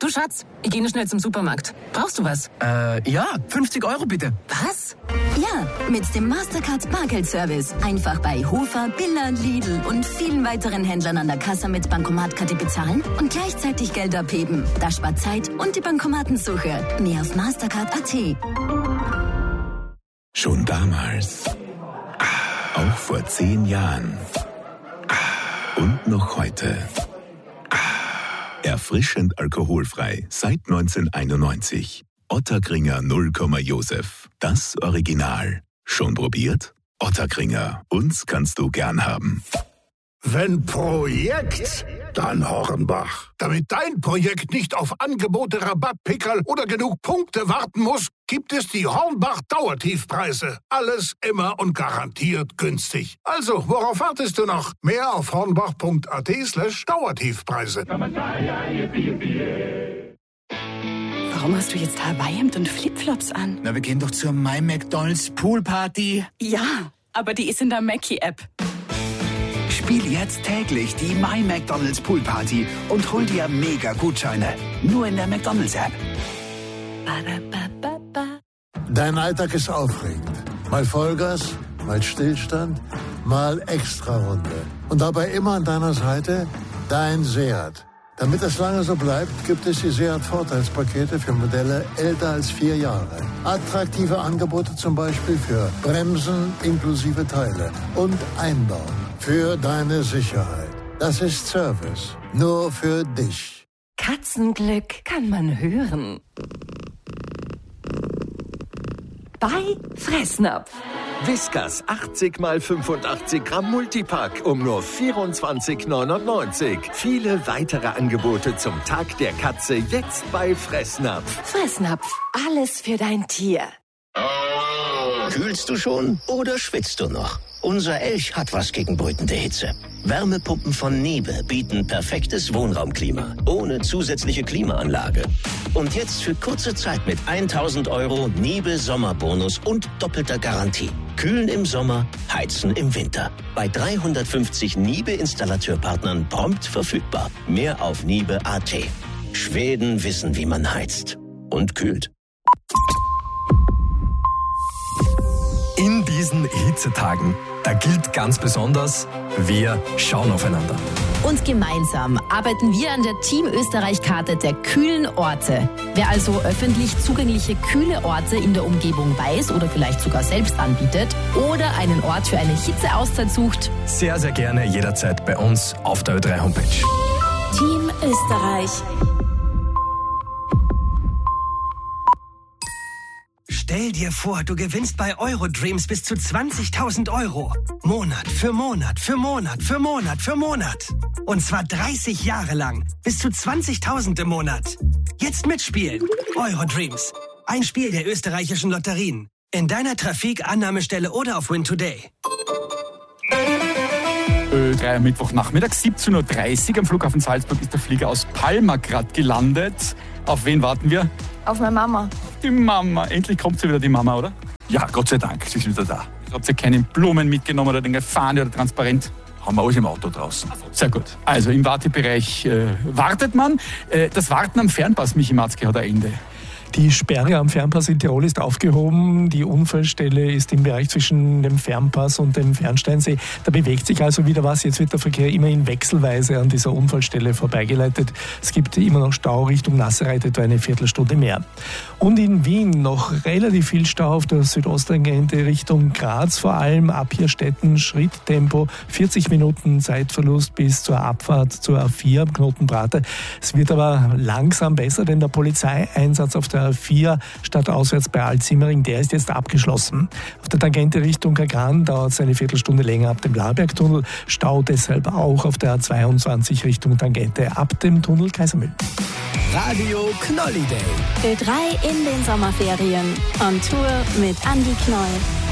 Du Schatz, ich gehe nur schnell zum Supermarkt. Brauchst du was? Ja, 50 € bitte. Was? Ja, mit dem Mastercard Bargeldservice. Einfach bei Hofer, Billa, Lidl und vielen weiteren Händlern an der Kasse mit Bankomatkarte bezahlen und gleichzeitig Geld abheben. Das spart Zeit und die Bankomatensuche. Mehr auf Mastercard.at. Schon damals. Auch vor 10 Jahren. Und noch heute. Erfrischend alkoholfrei seit 1991. Ottakringer 0, Josef. Das Original. Schon probiert? Ottakringer. Uns kannst du gern haben. Wenn Projekt, dann Hornbach. Damit dein Projekt nicht auf Angebote, Rabattpickerl oder genug Punkte warten muss, gibt es die Hornbach Dauertiefpreise. Alles immer und garantiert günstig. Also, worauf wartest du noch? Mehr auf hornbach.at/Dauertiefpreise. Warum hast du jetzt Hawaii-Hemd und Flipflops an? Na, wir gehen doch zur My McDonald's Poolparty. Ja, aber die ist in der Mackie-App. Spiel jetzt täglich die My McDonald's Poolparty und hol dir Mega-Gutscheine. Nur in der McDonald's-App. Dein Alltag ist aufregend. Mal Vollgas, mal Stillstand, mal Extrarunde. Und dabei immer an deiner Seite dein Seat. Damit es lange so bleibt, gibt es die Seat-Vorteilspakete für Modelle älter als 4 Jahre. Attraktive Angebote zum Beispiel für Bremsen inklusive Teile und Einbau. Für deine Sicherheit. Das ist Service. Nur für dich. Katzenglück kann man hören. Bei Fressnapf. Whiskas 80 x 85 Gramm Multipack um nur 24,99 €. Viele weitere Angebote zum Tag der Katze jetzt bei Fressnapf. Fressnapf, alles für dein Tier. Kühlst du schon oder schwitzt du noch? Unser Elch hat was gegen brütende Hitze. Wärmepumpen von Niebe bieten perfektes Wohnraumklima, ohne zusätzliche Klimaanlage. Und jetzt für kurze Zeit mit 1.000 € Niebe Sommerbonus und doppelter Garantie. Kühlen im Sommer, heizen im Winter. Bei 350 Niebe-Installateurpartnern prompt verfügbar. Mehr auf Niebe.at. Schweden wissen, wie man heizt. Und kühlt. In diesen Hitzetagen, da gilt ganz besonders, wir schauen aufeinander. Und gemeinsam arbeiten wir an der Team Österreich-Karte der kühlen Orte. Wer also öffentlich zugängliche kühle Orte in der Umgebung weiß oder vielleicht sogar selbst anbietet oder einen Ort für eine Hitzeauszeit sucht, sehr, sehr gerne jederzeit bei uns auf der Ö3-Homepage. Team Österreich. Stell dir vor, du gewinnst bei Eurodreams bis zu 20.000 €. Monat für Monat für Monat für Monat für Monat. Und zwar 30 Jahre lang. Bis zu 20.000 im Monat. Jetzt mitspielen. Eurodreams. Ein Spiel der österreichischen Lotterien. In deiner Trafik, Annahmestelle oder auf Win Today. Ö3 am Mittwochnachmittag, 17:30 Uhr am Flughafen Salzburg ist der Flieger aus Palma gerade gelandet. Auf wen warten wir? Auf meine Mama. Die Mama. Endlich kommt sie wieder, die Mama, oder? Ja, Gott sei Dank, sie ist wieder da. Habt ihr keine Blumen mitgenommen oder eine Fahne oder transparent? Haben wir alles im Auto draußen. Sehr gut. Also im Wartebereich wartet man. Das Warten am Fernpass, Michi Matzke, hat ein Ende. Die Sperre am Fernpass in Tirol ist aufgehoben. Die Unfallstelle ist im Bereich zwischen dem Fernpass und dem Fernsteinsee. Da bewegt sich also wieder was. Jetzt wird der Verkehr immerhin wechselweise an dieser Unfallstelle vorbeigeleitet. Es gibt immer noch Stau Richtung Nassereit, etwa eine Viertelstunde mehr. Und in Wien noch relativ viel Stau auf der Südosttangente Richtung Graz, vor allem ab Hirstetten, Schritttempo, 40 Minuten Zeitverlust bis zur Abfahrt zur A4 am Knoten Prater. Es wird aber langsam besser, denn der Polizeieinsatz auf der A4 stadtauswärts bei Altsimmering, der ist jetzt abgeschlossen. Auf der Tangente Richtung Kagran dauert es eine Viertelstunde länger ab dem Labergtunnel. Stau deshalb auch auf der A22 Richtung Tangente ab dem Tunnel Kaisermühl. Radio Knolli Day. Ö3 in den Sommerferien. On Tour mit Andi Knoll.